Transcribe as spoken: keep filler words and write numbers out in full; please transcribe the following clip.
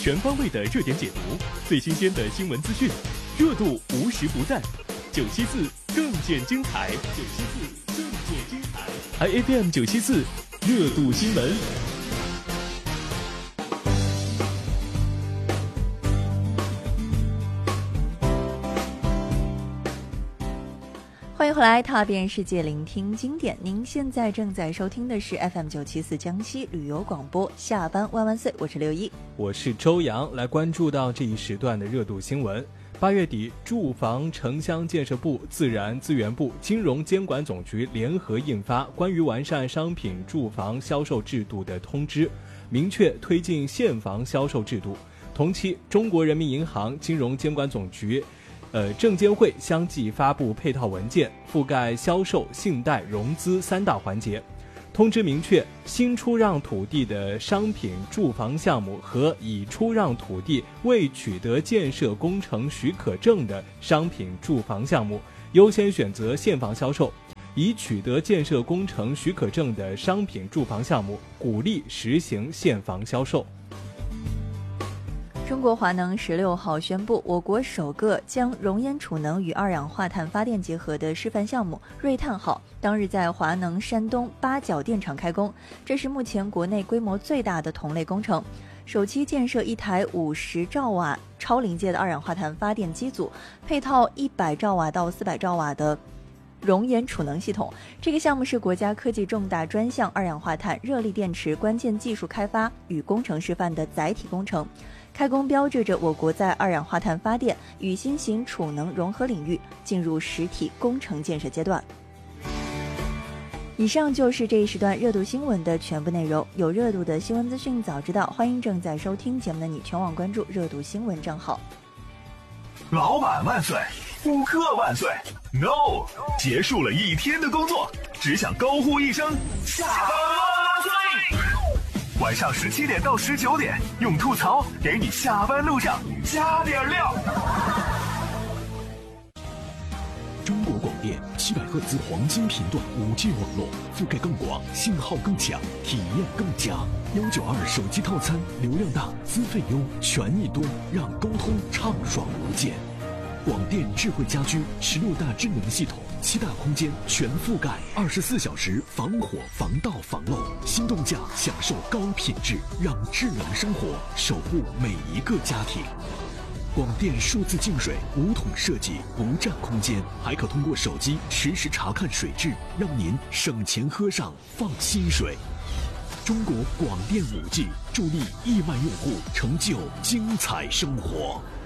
全方位的热点解读，最新鲜的新闻资讯，热度无时不在。九七四更见精彩，九七四更见精彩 ，I F M 九七四热度新闻。 欢迎回来，踏遍世界，聆听经典。您现在正在收听的是 F M 九七四江西旅游广播，下班万万岁，我是刘一， 我是周洋，来关注到这一时段的热度新闻。八月底，住房城乡建设部、自然资源部、金融监管总局联合印发关于完善商品住房销售制度的通知，明确推进现房销售制度。同期，中国人民银行、金融监管总局呃，证监会相继发布配套文件，覆盖销售、信贷、融资三大环节。通知明确，新出让土地的商品住房项目和已出让土地未取得建设工程许可证的商品住房项目，优先选择现房销售；已取得建设工程许可证的商品住房项目，鼓励实行现房销售。 中国华能十六号宣布，我国首个将熔岩储能与二氧化碳发电结合的示范项目瑞碳号当日在华能山东八角电厂开工，这是目前国内规模最大的同类工程。首期建设一台五十兆瓦超临界的二氧化碳发电机组，配套一百兆瓦到四百兆瓦的熔岩储能系统。这个项目是国家科技重大专项二氧化碳热力电池关键技术开发与工程示范的载体工程。开工标志着我国在二氧化碳发电与新型储能融合领域进入实体工程建设阶段。以上就是这一时段热度新闻的全部内容。有热度的新闻资讯早知道，欢迎正在收听节目的你全网关注热度新闻账号。 老板万岁，顾客万岁 ，No， 结束了一天的工作，只想高呼一声下班万岁。晚上十七点到十九点，用吐槽给你下班路上加点料。 中国广电七百赫兹黄金频段 五 G 网络，覆盖更广，信号更强，体验更佳。一九二手机套餐，流量大，资费优，权益多，让沟通畅爽无间。广电智慧家居十六大智能系统，七大空间全覆盖，二十四小时防火防盗防漏，心动价享受高品质，让智能生活守护每一个家庭。广电数字净水无桶设计，不占空间，还可通过手机实时查看水质，让您省钱喝上放心水。中国广电 五 G 助力亿万用户成就精彩生活。